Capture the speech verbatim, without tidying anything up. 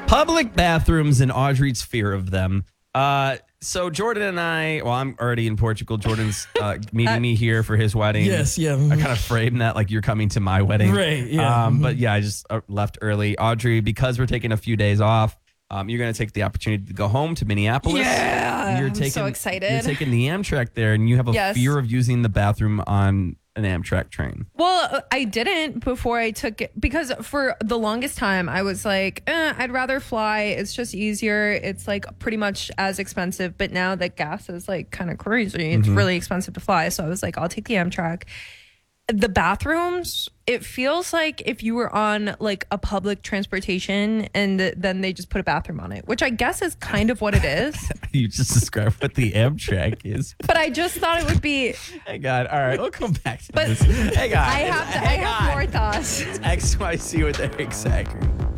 Public bathrooms and Audrey's fear of them. Uh, so Jordan and I, well, I'm already in Portugal. Jordan's uh, meeting uh, me here for his wedding. Yes, yeah. I kind of framed that like you're coming to my wedding. Right, yeah. Um, but yeah, I just uh, left early. Audrey, because we're taking a few days off, um, you're going to take the opportunity to go home to Minneapolis. Yeah, you're I'm taking, so excited. You're taking the Amtrak there, and you have a Yes. fear of using the bathroom on an Amtrak train. Well, I didn't before I took it because for the longest time I was like, eh, I'd rather fly. It's just easier. It's like pretty much as expensive. But now that gas is like kind of crazy, it's Mm-hmm. really expensive to fly. So I was like, I'll take the Amtrak. The bathrooms, it feels like if you were on like a public transportation and then they just put a bathroom on it, which I guess is kind of what it is. You just described what the Amtrak is. But I just thought it would be. Hey, God. All right, we'll come back to But this. Hey, God. I have, to, I Hey, have God. more thoughts. X Y C with Eric Zachary.